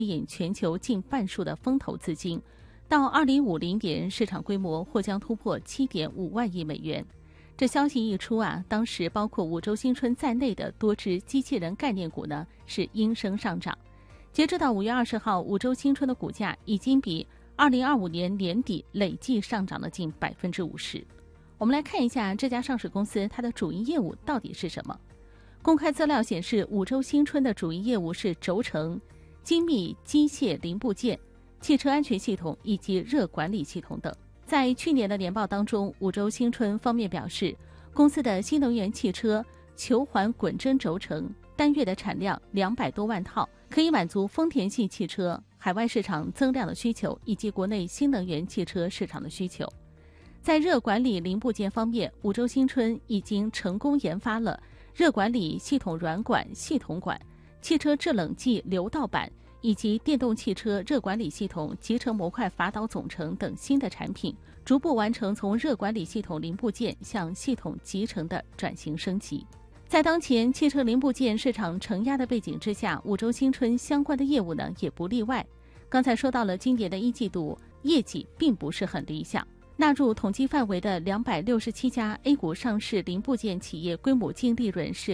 引全球近半数的风投资金，到2050年市场规模或将突破7.5万亿美元。这消息一出当时包括五洲新春在内的多只机器人概念股呢是应声上涨。截止到5月20号，五洲新春的股价已经比2025年年底累计上涨了近50%。我们来看一下这家上市公司它的主营业务到底是什么。公开资料显示，五洲新春的主营业务是轴承、精密机械零部件、汽车安全系统以及热管理系统等。在去年的年报当中，五洲新春方面表示，公司的新能源汽车球环滚针轴承单月的产量200多万套，可以满足丰田系汽车海外市场增量的需求以及国内新能源汽车市场的需求。在热管理零部件方面，五洲新春已经成功研发了热管理系统软管、系统管、汽车制冷剂流道板以及电动汽车热管理系统集成模块法导总成等新的产品，逐步完成从热管理系统零部件向系统集成的转型升级。在当前汽车零部件市场承压的背景之下，五洲新春相关的业务呢也不例外。刚才说到了今年的一季度业绩并不是很理想，纳入统计范围的267家 A 股上市零部件企业规模净利润是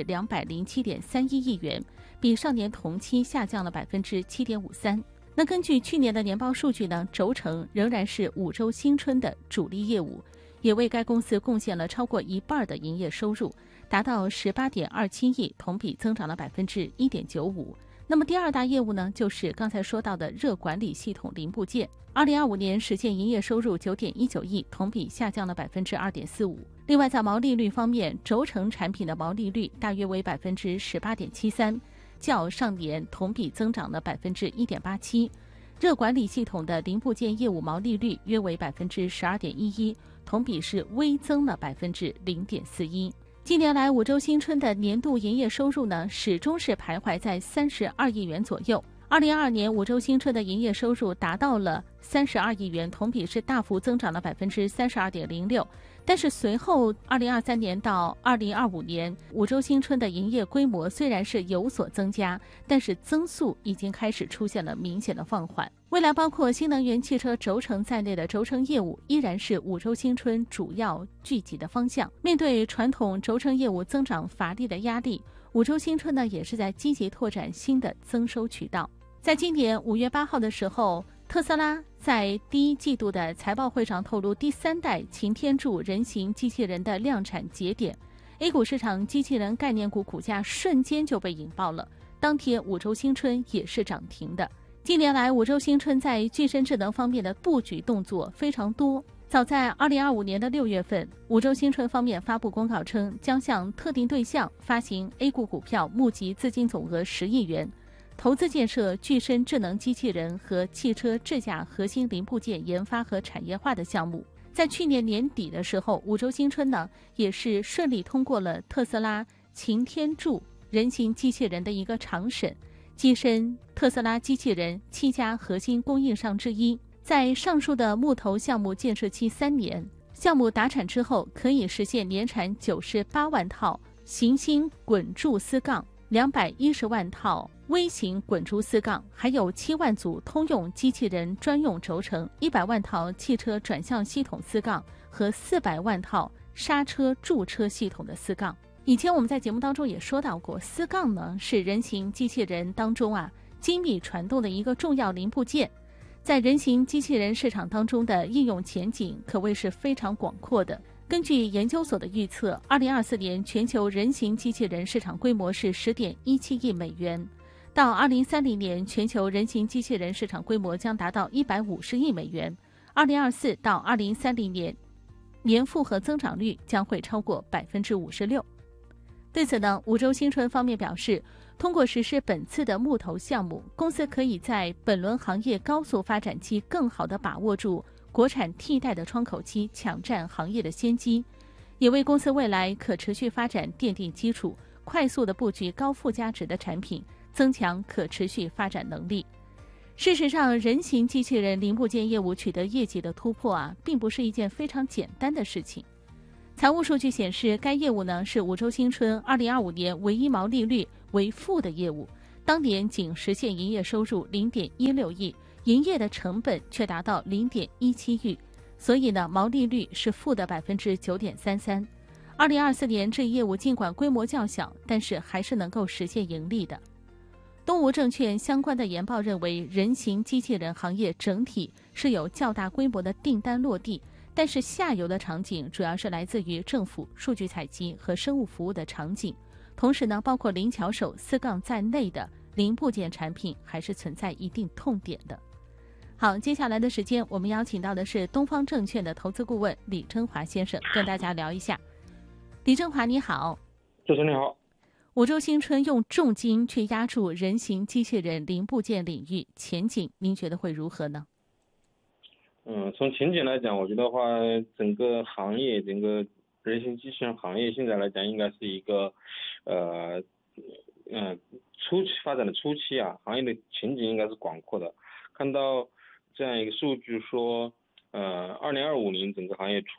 207.31亿元，比上年同期下降了7.53%。那根据去年的年报数据呢，轴承仍然是五洲新春的主力业务，也为该公司贡献了超过一半的营业收入，达到18.27亿，同比增长了1.95%。那么第二大业务呢，就是刚才说到的热管理系统零部件。2025年实现营业收入9.19亿，同比下降了2.45%。另外在毛利率方面，轴承产品的毛利率大约为18.73%，较上年同比增长了1.87%。热管理系统的零部件业务毛利率约为12.11%，同比是微增了0.41%。近年来，五洲新春的年度营业收入呢，始终是徘徊在32亿元左右。2022年，五洲新春的营业收入达到了32亿元，同比是大幅增长了32.06%。但是随后2023年到2025年，五洲新春的营业规模虽然是有所增加，但是增速已经开始出现了明显的放缓。未来包括新能源汽车轴承在内的轴承业务依然是五洲新春主要聚集的方向。面对传统轴承业务增长乏力的压力，五洲新春呢也是在积极拓展新的增收渠道。在今年5月8号的时候，特斯拉在第一季度的财报会上透露第3代擎天柱人形机器人的量产节点， A 股市场机器人概念股股价瞬间就被引爆了，当天五洲新春也是涨停的。近年来，五洲新春在具身智能方面的布局动作非常多。早在2025年的6月份，五洲新春方面发布公告称，将向特定对象发行 A 股股票，募集资金总额10亿元，投资建设具身智能机器人和汽车智驾核心零部件研发和产业化的项目。在去年年底的时候，五洲新春呢也是顺利通过了特斯拉擎天柱人形机器人的一个常审，跻身特斯拉机器人7家核心供应商之一。在上述的木头项目建设期3年，项目达产之后，可以实现年产98万套行星滚柱丝杠、210万套微型滚珠丝杠，还有7万组通用机器人专用轴承、100万套汽车转向系统丝杠和400万套刹车驻车系统的丝杠。以前我们在节目当中也说到过，丝杠呢是人形机器人当中精密传动的一个重要零部件，在人形机器人市场当中的应用前景可谓是非常广阔的。根据研究所的预测，2024年全球人形机器人市场规模是10.17亿美元，到2030年全球人形机器人市场规模将达到150亿美元，2024到2030年年复合增长率将会超过56%。对此呢，五洲新春方面表示，通过实施本次的木头项目，公司可以在本轮行业高速发展期更好地把握住国产替代的窗口期，抢占行业的先机，也为公司未来可持续发展奠定基础，快速地布局高附加值的产品，增强可持续发展能力。事实上，人形机器人零部件业务取得业绩的突破并不是一件非常简单的事情。财务数据显示，该业务呢是五洲新春2025年唯一毛利率为负的业务， 当年仅实现营业收入0.16亿，营业的成本却达到0.17亿，所以呢，毛利率是负的9.33%。2024年这一业务尽管规模较小，但是还是能够实现盈利的。东吴证券相关的研报认为，人形机器人行业整体是有较大规模的订单落地，但是下游的场景主要是来自于政府、数据采集和生物服务的场景。同时呢，包括灵巧手、丝杠在内的零部件产品还是存在一定痛点的。好，接下来的时间我们邀请到的是东方证券的投资顾问李征华先生，跟大家聊一下。李征华你好。 主持人你好。 五洲新春用重金去压注人形机器人零部件领域，前景您觉得会如何呢？ 从前景来讲，我觉得话，整个行业，整个人形机器人行业现在来讲，应该是一个初期发展的初期啊，行业的前景应该是广阔的。看到这样一个数据说，2025年整个行业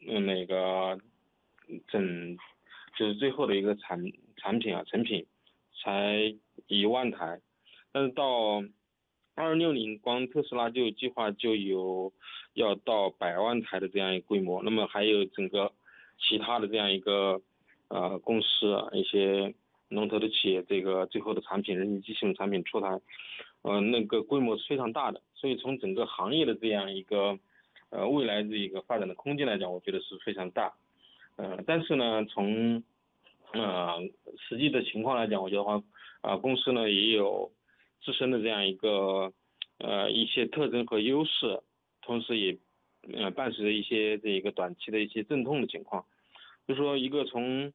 就是最后的一个产品成品才1万台，但是到26年光特斯拉就计划就有要到100万台的这样一个规模，那么还有整个其他的这样一个公司啊，一些龙头的企业，这个最后的产品人形机器人产品出台，那个规模是非常大的，所以从整个行业的这样一个未来的一个发展的空间来讲，我觉得是非常大。但是呢，从实际的情况来讲，我觉得话公司呢也有自身的这样一个一些特征和优势，同时也伴随着一些这个短期的一些阵痛的情况。就是说一个从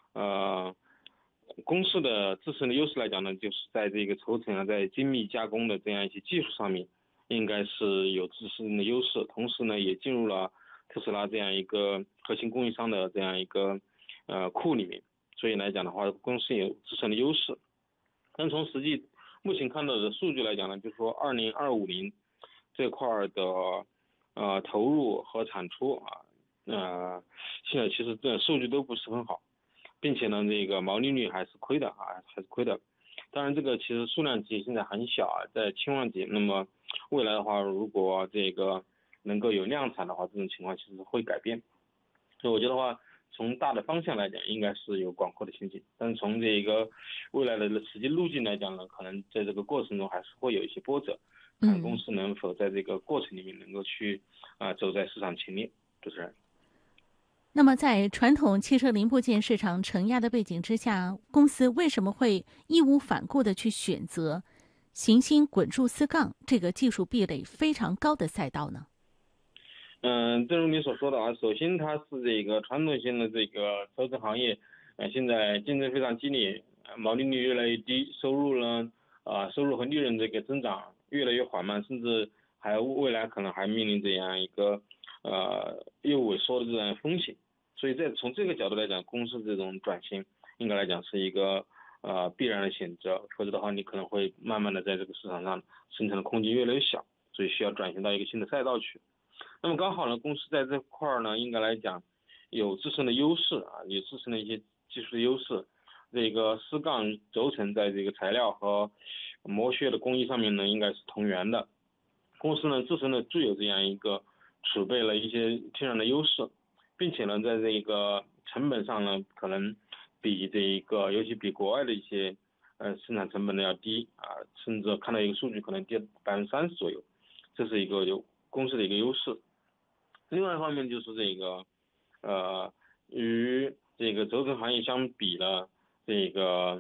公司的自身的优势来讲呢，就是在这个轴承在精密加工的这样一些技术上面，应该是有自身的优势，同时呢也进入了特斯拉这样一个核心供应商的这样一个库里面，所以来讲的话，公司有自身的优势。但从实际目前看到的数据来讲呢，就是说2025年这块的投入和产出现在其实这数据都不是很好，并且呢这个毛利率还是亏的。当然这个其实数量级现在很小在千万级，那么未来的话，如果这个能够有量产的话，这种情况其实会改变。所以我觉得话，从大的方向来讲，应该是有广阔的前景，但是从这个未来的实际路径来讲呢，可能在这个过程中还是会有一些波折，看公司能否在这个过程里面能够去走在市场前列。主持人。 那么在传统汽车零部件市场承压的背景之下，公司为什么会义无反顾地去选择行星滚柱丝杠这个技术壁垒非常高的赛道呢？ 正如你所说的首先它是这个传统性的这个轴承行业，现在竞争非常激烈，毛利率越来越低，收入和利润这个增长越来越缓慢，甚至未来可能还面临这样一个业务萎缩的这样风险。所以从这个角度来讲，公司这种转型应该来讲是一个必然的选择，否则的话你可能会慢慢的在这个市场上生存的空间越来越小，所以需要转型到一个新的赛道去。那么刚好呢，公司在这块呢，应该来讲有自身的优势有自身的一些技术的优势。这个丝杠轴承在这个材料和磨削的工艺上面呢，应该是同源的。公司呢自身呢具有这样一个储备了一些天然的优势，并且呢在这个成本上呢，可能比尤其比国外的一些生产成本呢要低甚至看到一个数据可能跌30%左右，这是一个公司的一个优势。另外一方面就是这个与这个轴承行业相比呢，这个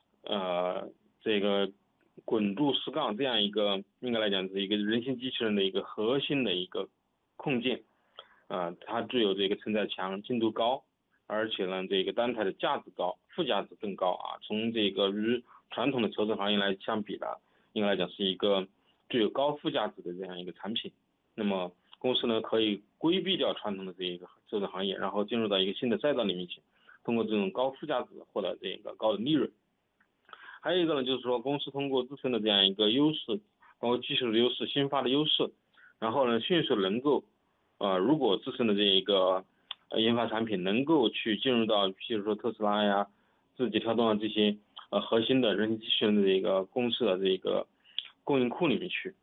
滚柱丝杠这样一个应该来讲是一个人形机器人的一个核心的一个控件它具有这个承载强、精度高，而且呢这个单台的价值高，附加值更高从这个与传统的轴承行业来相比呢，应该来讲是一个具有高附加值的这样一个产品。那么公司呢可以规避掉传统的这个轴承行业，然后进入到一个新的赛道里面去，通过这种高附加值获得这个高的利润。还有一个呢，就是说公司通过自身的这样一个优势，包括技术的优势、新发的优势，然后呢迅速能够如果自身的这一个研发产品能够去进入到譬如说特斯拉呀、字节跳动这些核心的人形机器人的这个公司的这个供应库里面去。